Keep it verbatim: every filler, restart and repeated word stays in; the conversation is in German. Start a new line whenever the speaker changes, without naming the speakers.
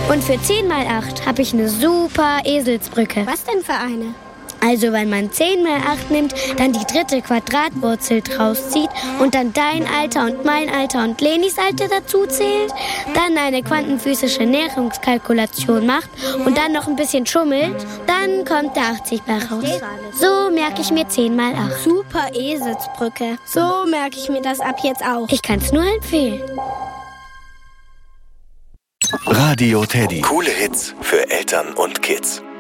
Und für zehn mal acht habe ich eine super Eselsbrücke.
Was denn für eine?
Also wenn man zehn mal acht nimmt, dann die dritte Quadratwurzel draus zieht und dann dein Alter und mein Alter und Lenis Alter dazu zählt, dann eine quantenphysische Näherungskalkulation macht und dann noch ein bisschen schummelt, dann kommt der achtzig bei raus. So merke ich mir zehn mal acht.
Super Eselsbrücke. So merke ich mir das ab jetzt auch.
Ich kann es nur empfehlen.
Radio Teddy. Coole Hits für Eltern und Kids.